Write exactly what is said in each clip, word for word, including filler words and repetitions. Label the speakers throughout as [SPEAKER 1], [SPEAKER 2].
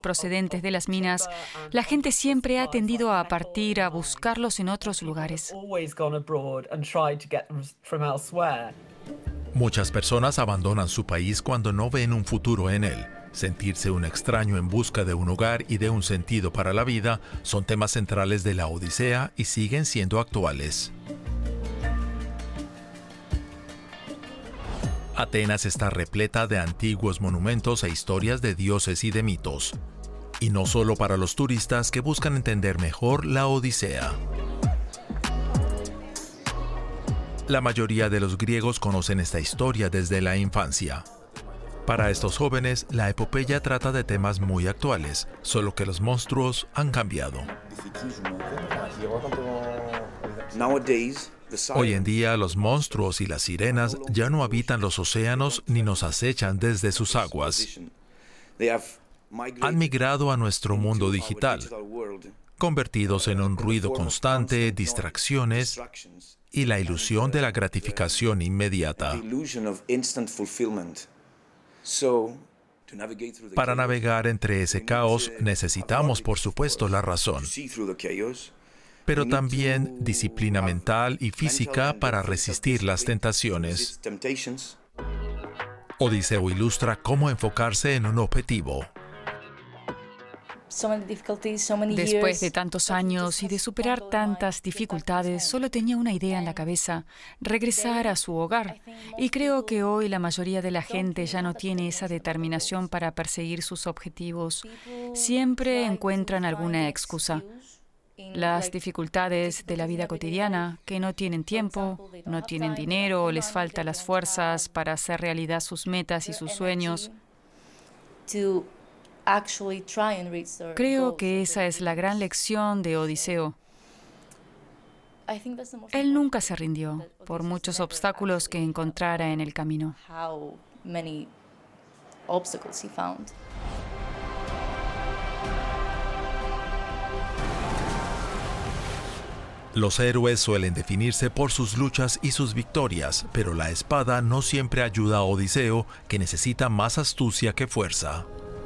[SPEAKER 1] procedentes de las minas, la gente siempre ha tendido a partir a buscarlos en otros lugares.
[SPEAKER 2] Muchas personas abandonan su país cuando no ven un futuro en él. Sentirse un extraño en busca de un hogar y de un sentido para la vida son temas centrales de la Odisea y siguen siendo actuales. Atenas está repleta de antiguos monumentos e historias de dioses y de mitos. Y no solo para los turistas que buscan entender mejor la Odisea. La mayoría de los griegos conocen esta historia desde la infancia. Para estos jóvenes, la epopeya trata de temas muy actuales, solo que los monstruos han cambiado. Hoy en día, los monstruos y las sirenas ya no habitan los océanos ni nos acechan desde sus aguas. Han migrado a nuestro mundo digital, convertidos en un ruido constante, distracciones y la ilusión de la gratificación inmediata. Para navegar entre ese caos necesitamos, por supuesto, la razón, pero también disciplina mental y física para resistir las tentaciones. Odiseo ilustra cómo enfocarse en un objetivo.
[SPEAKER 1] Después de tantos años y de superar tantas dificultades, solo tenía una idea en la cabeza: regresar a su hogar. Y creo que hoy la mayoría de la gente ya no tiene esa determinación para perseguir sus objetivos. Siempre encuentran alguna excusa. Las dificultades de la vida cotidiana, que no tienen tiempo, no tienen dinero, les faltan las fuerzas para hacer realidad sus metas y sus sueños. Creo que esa es la gran lección de Odiseo. Él nunca se rindió, por muchos obstáculos que encontrara en el camino.
[SPEAKER 2] Los héroes suelen definirse por sus luchas y sus victorias, pero la espada no siempre ayuda a Odiseo, que necesita más astucia que fuerza.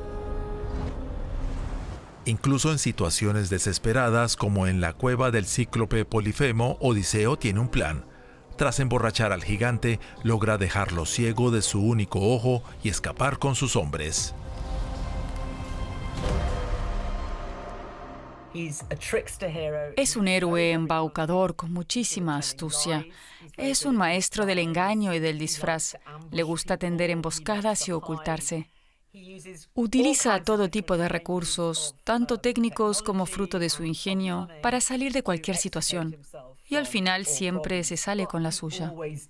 [SPEAKER 2] Incluso en situaciones desesperadas, como en la cueva del cíclope Polifemo, Odiseo tiene un plan. Tras emborrachar al gigante, logra dejarlo ciego de su único ojo y escapar con sus hombres.
[SPEAKER 1] Es un héroe embaucador con muchísima astucia. Es un maestro del engaño y del disfraz. Le gusta tender emboscadas y ocultarse. Utiliza todo tipo de recursos, tanto técnicos como fruto de su ingenio, para salir de cualquier situación. Y al final siempre se sale con la suya.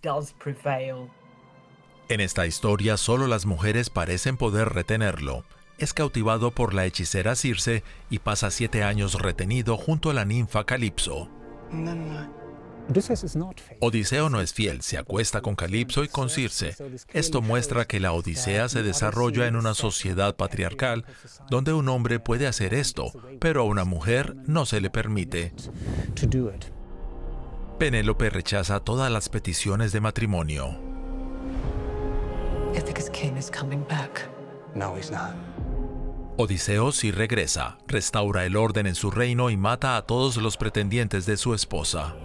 [SPEAKER 2] En esta historia, solo las mujeres parecen poder retenerlo. Es cautivado por la hechicera Circe y pasa siete años retenido junto a la ninfa Calipso. Odiseo no es fiel, se acuesta con Calipso y con Circe. Esto muestra que la Odisea se desarrolla en una sociedad patriarcal donde un hombre puede hacer esto, pero a una mujer no se le permite. Penélope rechaza todas las peticiones de matrimonio. Odiseo sí regresa, restaura el orden en su reino y mata a todos los pretendientes de su esposa.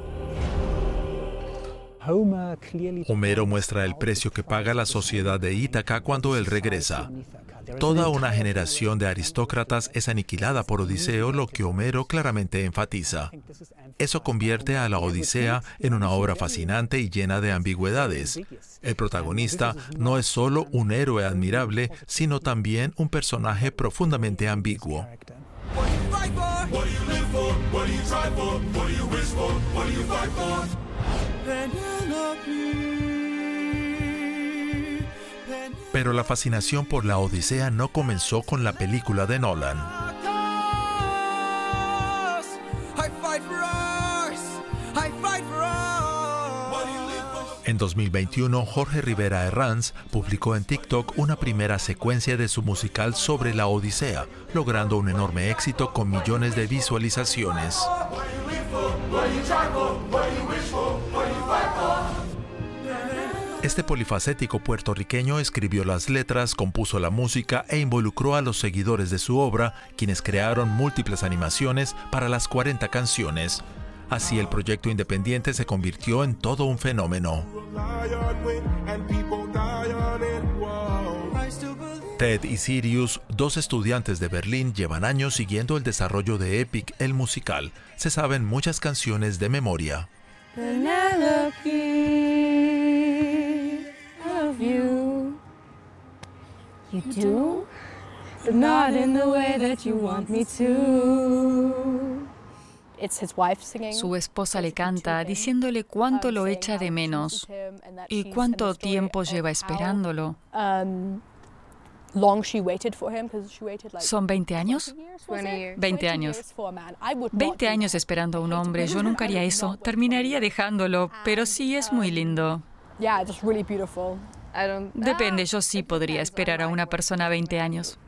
[SPEAKER 2] Homero muestra el precio que paga la sociedad de Ítaca cuando él regresa. Toda una generación de aristócratas es aniquilada por Odiseo, lo que Homero claramente enfatiza. Eso convierte a la Odisea en una obra fascinante y llena de ambigüedades. El protagonista no es solo un héroe admirable, sino también un personaje profundamente ambiguo. Pero la fascinación por la Odisea no comenzó con la película de Nolan. En dos mil veintiuno, Jorge Rivera Herranz publicó en TikTok una primera secuencia de su musical sobre la Odisea, logrando un enorme éxito con millones de visualizaciones. Este polifacético puertorriqueño escribió las letras, compuso la música e involucró a los seguidores de su obra, quienes crearon múltiples animaciones para las cuarenta canciones. Así el proyecto independiente se convirtió en todo un fenómeno. Ted y Sirius, dos estudiantes de Berlín, llevan años siguiendo el desarrollo de Epic, el musical. Se saben muchas canciones de memoria.
[SPEAKER 3] You. You do, but not in the way that you want me to. It's his wife singing.
[SPEAKER 1] Su esposa le canta diciéndole cuánto lo echa de menos y cuánto tiempo lleva esperándolo. ¿Son veinte años? veinte años. veinte años esperando a un hombre. Yo nunca haría eso. Terminaría dejándolo, pero sí es muy lindo. Depende, yo sí podría esperar a una persona veinte años.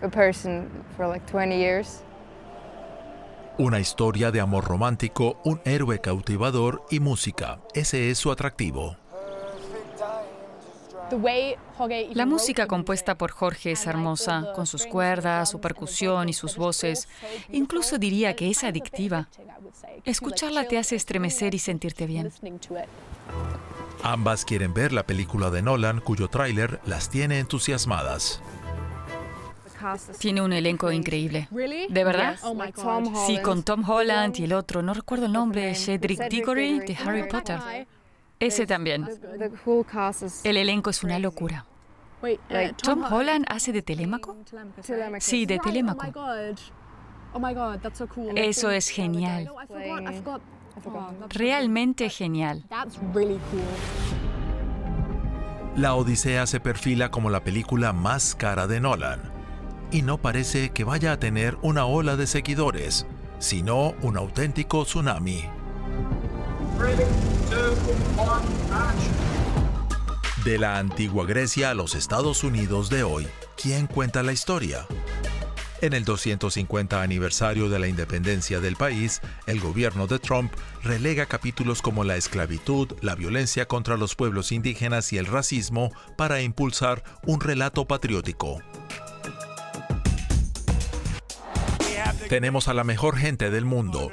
[SPEAKER 2] Una historia de amor romántico, un héroe cautivador y música. Ese es su atractivo.
[SPEAKER 1] La música compuesta por Jorge es hermosa, con sus cuerdas, su percusión y sus voces. Incluso diría que es adictiva. Escucharla te hace estremecer y sentirte bien.
[SPEAKER 2] Ambas quieren ver la película de Nolan, cuyo tráiler las tiene entusiasmadas.
[SPEAKER 1] Tiene un elenco increíble. ¿De verdad? Sí, con Tom Holland y el otro, no recuerdo el nombre, Cedric Diggory, de Harry Potter. Ese también. El elenco es una locura. ¿Tom Holland hace de Telémaco? Sí, de Telémaco. Eso es genial. Realmente genial.
[SPEAKER 2] La Odisea se perfila como la película más cara de Nolan. Y no parece que vaya a tener una ola de seguidores, sino un auténtico tsunami. De la antigua Grecia a los Estados Unidos de hoy, ¿quién cuenta la historia? En el doscientos cincuenta aniversario de la independencia del país, el gobierno de Trump relega capítulos como la esclavitud, la violencia contra los pueblos indígenas y el racismo para impulsar un relato patriótico. Tenemos a la mejor gente del mundo.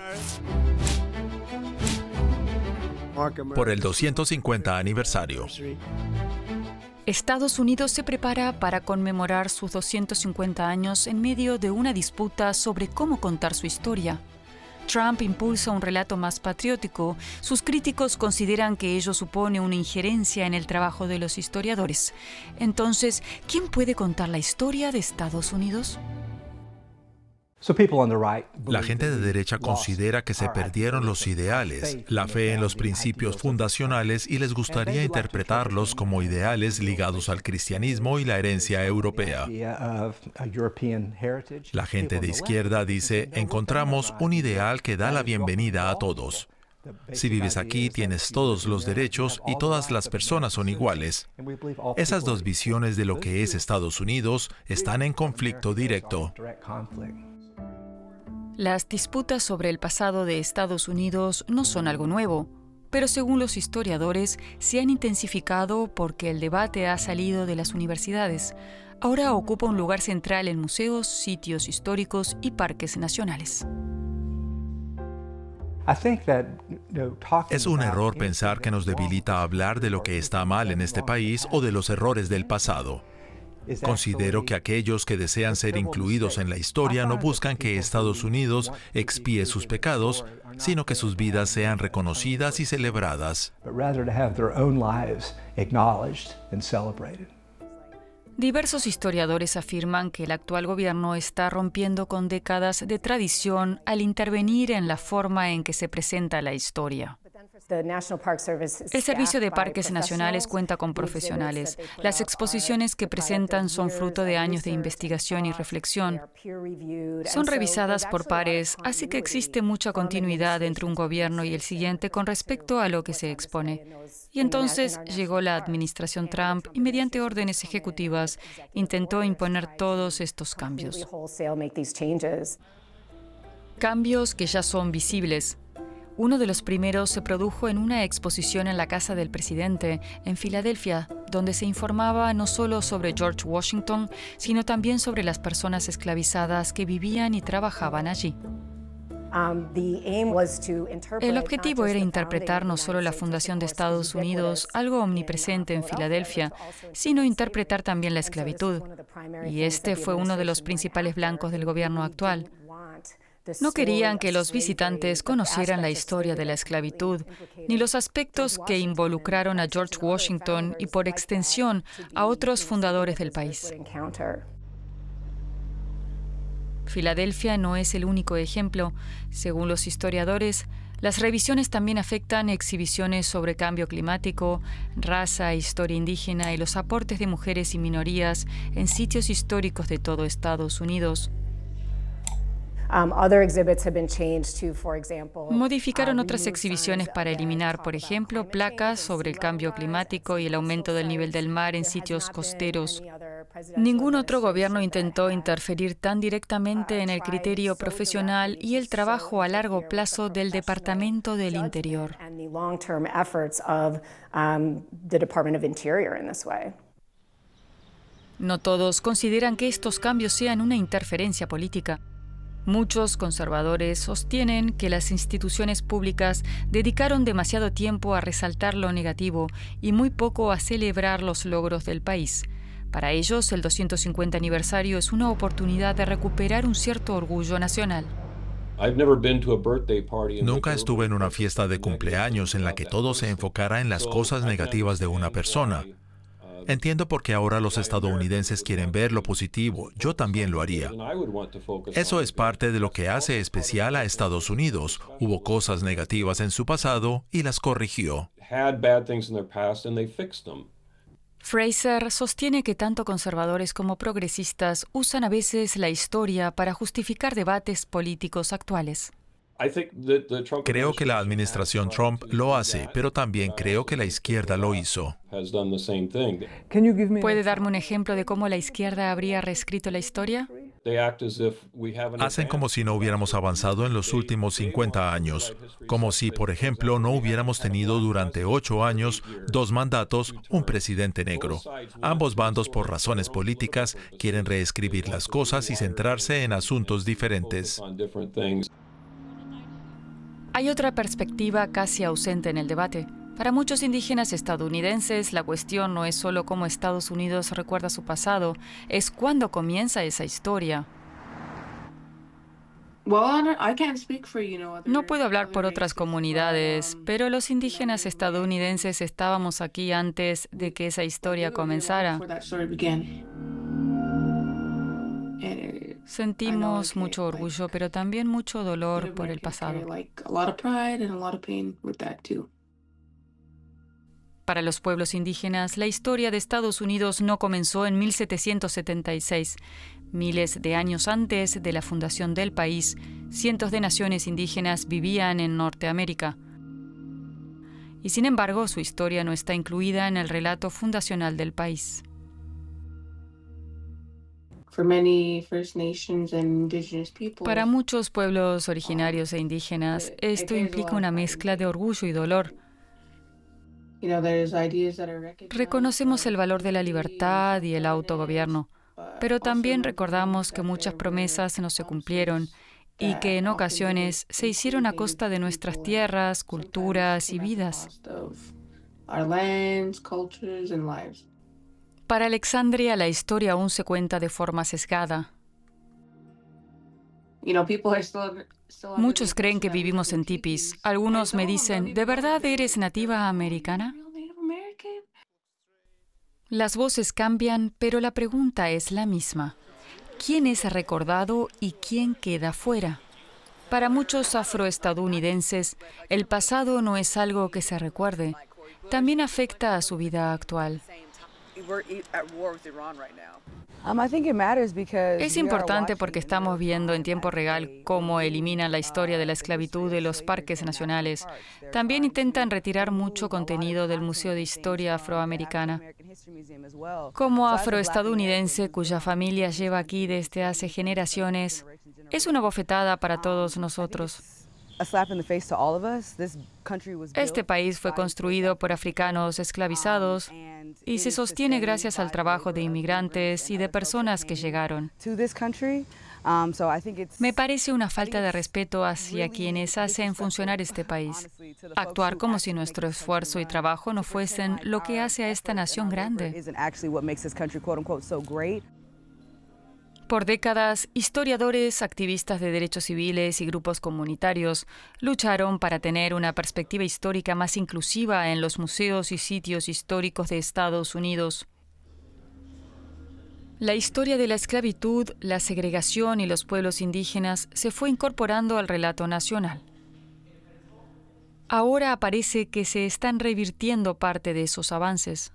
[SPEAKER 2] Por el doscientos cincuenta aniversario.
[SPEAKER 1] Estados Unidos se prepara para conmemorar sus doscientos cincuenta años en medio de una disputa sobre cómo contar su historia. Trump impulsa un relato más patriótico. Sus críticos consideran que ello supone una injerencia en el trabajo de los historiadores. Entonces, ¿quién puede contar la historia de Estados Unidos?
[SPEAKER 2] La gente de derecha considera que se perdieron los ideales, la fe en los principios fundacionales y les gustaría interpretarlos como ideales ligados al cristianismo y la herencia europea. La gente de izquierda dice, encontramos un ideal que da la bienvenida a todos. Si vives aquí, tienes todos los derechos y todas las personas son iguales. Esas dos visiones de lo que es Estados Unidos están en conflicto directo.
[SPEAKER 1] Las disputas sobre el pasado de Estados Unidos no son algo nuevo, pero según los historiadores se han intensificado porque el debate ha salido de las universidades. Ahora ocupa un lugar central en museos, sitios históricos y parques nacionales.
[SPEAKER 2] Es un error pensar que nos debilita hablar de lo que está mal en este país o de los errores del pasado. Considero que aquellos que desean ser incluidos en la historia no buscan que Estados Unidos expíe sus pecados, sino que sus vidas sean reconocidas y celebradas.
[SPEAKER 1] Diversos historiadores afirman que el actual gobierno está rompiendo con décadas de tradición al intervenir en la forma en que se presenta la historia. El Servicio de Parques Nacionales cuenta con profesionales. Las exposiciones que presentan son fruto de años de investigación y reflexión. Son revisadas por pares, así que existe mucha continuidad entre un gobierno y el siguiente con respecto a lo que se expone. Y entonces llegó la administración Trump y mediante órdenes ejecutivas intentó imponer todos estos cambios. Cambios que ya son visibles. Uno de los primeros se produjo en una exposición en la casa del presidente, en Filadelfia, donde se informaba no solo sobre George Washington, sino también sobre las personas esclavizadas que vivían y trabajaban allí. El objetivo era interpretar no solo la fundación de Estados Unidos, algo omnipresente en Filadelfia, sino interpretar también la esclavitud. Y este fue uno de los principales blancos del gobierno actual. No querían que los visitantes conocieran la historia de la esclavitud, ni los aspectos que involucraron a George Washington y, por extensión, a otros fundadores del país. Filadelfia no es el único ejemplo. Según los historiadores, las revisiones también afectan exhibiciones sobre cambio climático, raza, historia indígena y los aportes de mujeres y minorías en sitios históricos de todo Estados Unidos. Modificaron otras exhibiciones para eliminar, por ejemplo, placas sobre el cambio climático y el aumento del nivel del mar en sitios costeros. Ningún otro gobierno intentó interferir tan directamente en el criterio profesional y el trabajo a largo plazo del Departamento del Interior. No todos consideran que estos cambios sean una interferencia política. Muchos conservadores sostienen que las instituciones públicas dedicaron demasiado tiempo a resaltar lo negativo y muy poco a celebrar los logros del país. Para ellos, el doscientos cincuenta aniversario es una oportunidad de recuperar un cierto orgullo nacional.
[SPEAKER 2] Nunca estuve en una fiesta de cumpleaños en la que todo se enfocara en las cosas negativas de una persona. Entiendo por qué ahora los estadounidenses quieren ver lo positivo. Yo también lo haría. Eso es parte de lo que hace especial a Estados Unidos. Hubo cosas negativas en su pasado y las corrigió.
[SPEAKER 1] Fraser sostiene que tanto conservadores como progresistas usan a veces la historia para justificar debates políticos actuales.
[SPEAKER 2] Creo que la administración Trump lo hace, pero también creo que la izquierda lo hizo.
[SPEAKER 1] ¿Puede darme un ejemplo de cómo la izquierda habría reescrito la historia?
[SPEAKER 2] Hacen como si no hubiéramos avanzado en los últimos cincuenta años, como si, por ejemplo, no hubiéramos tenido durante ocho años, dos mandatos, un presidente negro. Ambos bandos, por razones políticas, quieren reescribir las cosas y centrarse en asuntos diferentes.
[SPEAKER 1] Hay otra perspectiva casi ausente en el debate. Para muchos indígenas estadounidenses, la cuestión no es solo cómo Estados Unidos recuerda su pasado, es cuándo comienza esa historia. No puedo hablar por otras comunidades, pero los indígenas estadounidenses estábamos aquí antes de que esa historia comenzara. Sentimos mucho orgullo, pero también mucho dolor por el pasado. Para los pueblos indígenas, la historia de Estados Unidos no comenzó en mil setecientos setenta y seis. Miles de años antes de la fundación del país, cientos de naciones indígenas vivían en Norteamérica. Y sin embargo, su historia no está incluida en el relato fundacional del país. Para muchos pueblos originarios e indígenas, esto implica una mezcla de orgullo y dolor. Reconocemos el valor de la libertad y el autogobierno, pero también recordamos que muchas promesas no se cumplieron y que en ocasiones se hicieron a costa de nuestras tierras, culturas y vidas. Para Alexandria, la historia aún se cuenta de forma sesgada. Muchos creen que vivimos en tipis. Algunos me dicen, ¿de verdad eres nativa americana? Las voces cambian, pero la pregunta es la misma. ¿Quién es recordado y quién queda fuera? Para muchos afroestadounidenses, el pasado no es algo que se recuerde. También afecta a su vida actual. Es importante porque estamos viendo en tiempo real cómo eliminan la historia de la esclavitud de los parques nacionales. También intentan retirar mucho contenido del Museo de Historia Afroamericana. Como afroestadounidense cuya familia lleva aquí desde hace generaciones, es una bofetada para todos nosotros. Este país fue construido por africanos esclavizados y se sostiene gracias al trabajo de inmigrantes y de personas que llegaron. Me parece una falta de respeto hacia quienes hacen funcionar este país. Actuar como si nuestro esfuerzo y trabajo no fuesen lo que hace a esta nación grande. Por décadas, historiadores, activistas de derechos civiles y grupos comunitarios lucharon para tener una perspectiva histórica más inclusiva en los museos y sitios históricos de Estados Unidos. La historia de la esclavitud, la segregación y los pueblos indígenas se fue incorporando al relato nacional. Ahora parece que se están revirtiendo parte de esos avances.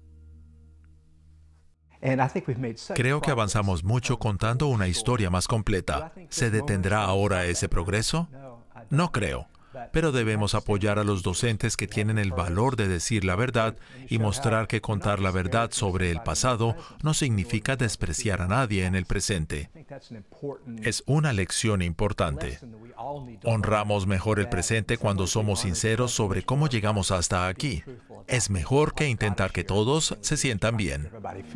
[SPEAKER 2] Creo que avanzamos mucho contando una historia más completa. ¿Se detendrá ahora ese progreso? No creo. Pero debemos apoyar a los docentes que tienen el valor de decir la verdad y mostrar que contar la verdad sobre el pasado no significa despreciar a nadie en el presente. Es una lección importante. Honramos mejor el presente cuando somos sinceros sobre cómo llegamos hasta aquí. Es mejor que intentar que todos se sientan bien.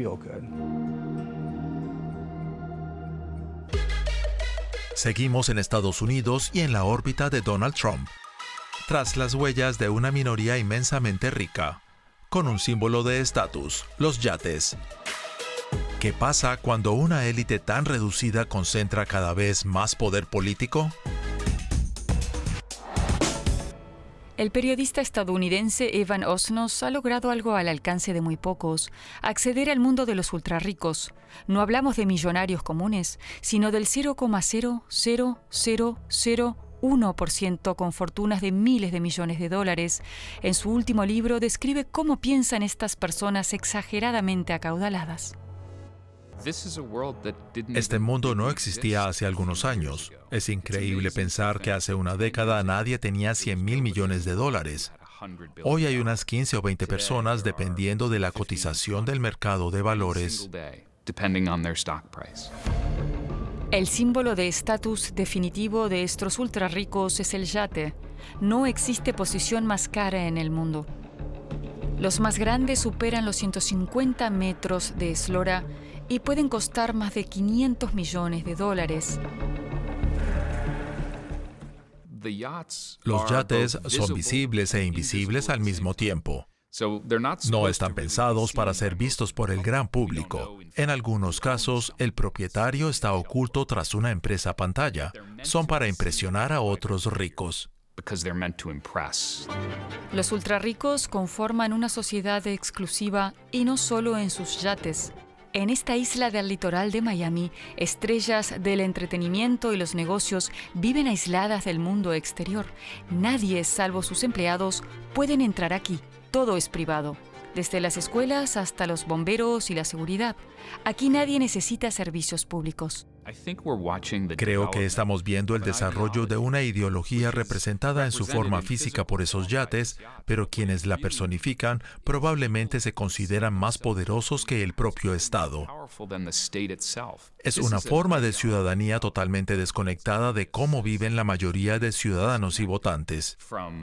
[SPEAKER 2] Seguimos en Estados Unidos y en la órbita de Donald Trump, tras las huellas de una minoría inmensamente rica, con un símbolo de estatus, los yates. ¿Qué pasa cuando una élite tan reducida concentra cada vez más poder político?
[SPEAKER 1] El periodista estadounidense Evan Osnos ha logrado algo al alcance de muy pocos: acceder al mundo de los ultrarricos. No hablamos de millonarios comunes, sino del cero coma cero cero cero cero uno por ciento con fortunas de miles de millones de dólares. En su último libro describe cómo piensan estas personas exageradamente acaudaladas.
[SPEAKER 2] Este mundo no existía hace algunos años. Es increíble pensar que hace una década nadie tenía cien mil millones de dólares. Hoy hay unas quince o veinte personas dependiendo de la cotización del mercado de valores.
[SPEAKER 1] El símbolo de estatus definitivo de estos ultrarricos es el yate. No existe posición más cara en el mundo. Los más grandes superan los ciento cincuenta metros de eslora y pueden costar más de quinientos millones de dólares.
[SPEAKER 2] Los yates son visibles e invisibles al mismo tiempo. No están pensados para ser vistos por el gran público. En algunos casos, el propietario está oculto tras una empresa pantalla. Son para impresionar a otros ricos.
[SPEAKER 1] Los ultrarricos conforman una sociedad exclusiva y no solo en sus yates. En esta isla del litoral de Miami, estrellas del entretenimiento y los negocios viven aisladas del mundo exterior. Nadie, salvo sus empleados, pueden entrar aquí. Todo es privado, desde las escuelas hasta los bomberos y la seguridad. Aquí nadie necesita servicios públicos.
[SPEAKER 2] Creo que estamos viendo el desarrollo de una ideología representada en su forma física por esos yates, pero quienes la personifican probablemente se consideran más poderosos que el propio Estado. Es una forma de ciudadanía totalmente desconectada de cómo viven la mayoría de ciudadanos y votantes.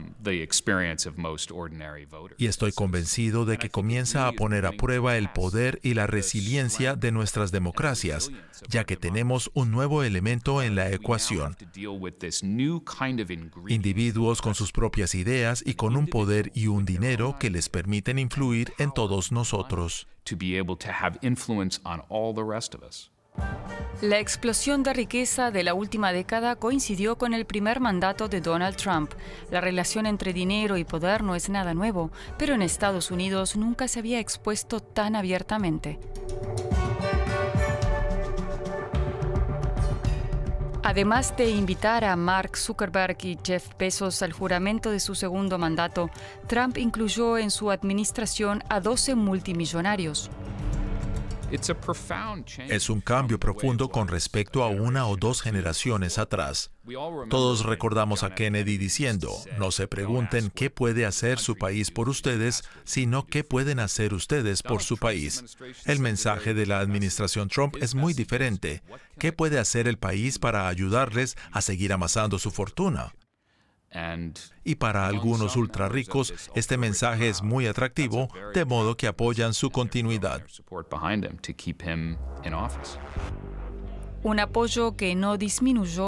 [SPEAKER 2] Y estoy convencido de que comienza a poner a prueba el poder y la resiliencia de nuestras democracias, ya que tenemos un nuevo elemento en la ecuación. Individuos con sus propias ideas y con un poder y un dinero que les permiten influir en todos nosotros.
[SPEAKER 1] La explosión de riqueza de la última década coincidió con el primer mandato de Donald Trump. La relación entre dinero y poder no es nada nuevo, pero en Estados Unidos nunca se había expuesto tan abiertamente. Además de invitar a Mark Zuckerberg y Jeff Bezos al juramento de su segundo mandato, Trump incluyó en su administración a doce multimillonarios.
[SPEAKER 2] Es un cambio profundo con respecto a una o dos generaciones atrás. Todos recordamos a Kennedy diciendo, no se pregunten qué puede hacer su país por ustedes, sino qué pueden hacer ustedes por su país. El mensaje de la administración Trump es muy diferente. ¿Qué puede hacer el país para ayudarles a seguir amasando su fortuna? Y para algunos ultrarricos, este mensaje es muy atractivo, de modo que apoyan su continuidad.
[SPEAKER 1] Un apoyo que no disminuyó